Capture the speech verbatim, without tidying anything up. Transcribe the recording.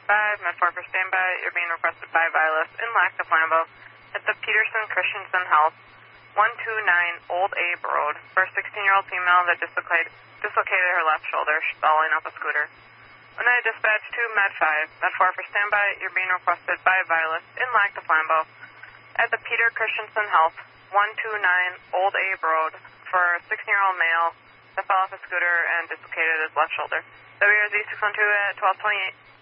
five, Med four for standby. You're being requested by Vilas in Lac de Flambeau at the Peterson Christensen Health, one two nine Old Abe Road, for a sixteen-year-old female that dislocated, dislocated her left shoulder stalling up a scooter. United Dispatch to Med five, Med four for standby. You're being requested by Vilas in Lac de Flambeau at the Peter Christensen Health, one two nine Old Abe Road, for a sixteen-year-old male that fell off a scooter and dislocated his left shoulder. W R Z six one two at twelve twenty-eight.